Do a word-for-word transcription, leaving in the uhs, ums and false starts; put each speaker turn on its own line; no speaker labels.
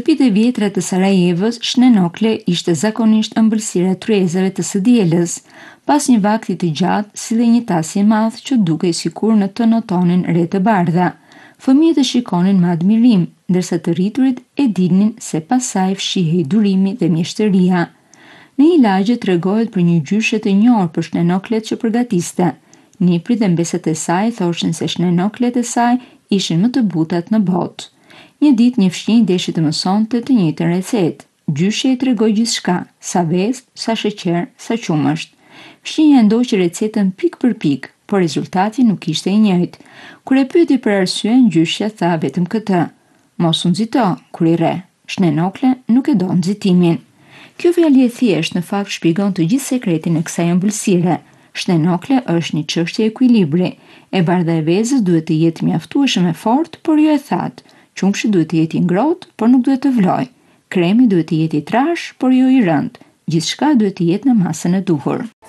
Shtëpitë e vjetra të Sarajevos, Shnenokle ishte zakonisht ëmbëlsira e tryezave të së dielës. Pas një vakti të gjatë, sillej një tas i madh që dukej sikur në të notonin re të bardha. Fëmijët e shikonin me admirim, ndërsa të rriturit e dinin se pas saj fshihej durimi dhe mjeshtëria. Në një lagje tregohet për një gjyshe të njohur për Shnenoklet që përgatiste. Niprit dhe mbesët e saj thoshin se Shnenoklet e saj ishin më të butat në botë. Një ditë një fëmijë deshi të mësonte të njëjtën recetë. Gjyshja i tregoi gjithçka, sa vezë, sa sheqer, sa qumësht. Fëmia e ndoqi recetën pik për pik, por rezultati nuk ishte i njëjtë. Kur e pyeti për arsyen, gjyshja tha vetëm këtë: "Mos u nxito kur i re. Shnenokle nuk e do nxitimin." Kjo fjali e thjeshtë në fakt shpjegon të gjithë sekretin e kësaj ëmbëlsire. Shnenokle është një çështje ekuilibri. E bardha e vezës duhet të jetë mjaftueshëm e fortë, por jo e thatë. Qumshi duhet të jetë i ngrohtë, por nuk duhet të vlojë. Kremi duhet të jetë i trashë, por jo i rëndë. Gjithçka duhet të jetë në masën e duhur.